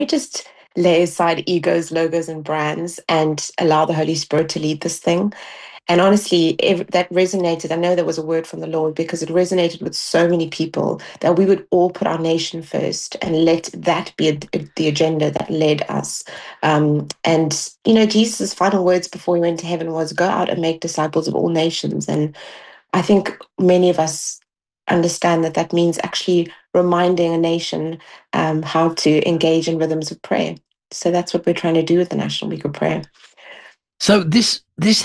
just lay aside egos, logos, and brands and allow the Holy Spirit to lead this thing. And honestly, that resonated. I know that was a word from the Lord because it resonated with so many people that we would all put our nation first and let that be the agenda that led us. And, Jesus' final words before he went to heaven was go out and make disciples of all nations. And I think many of us understand that that means actually reminding a nation how to engage in rhythms of prayer. So that's what we're trying to do with the National Week of Prayer. So this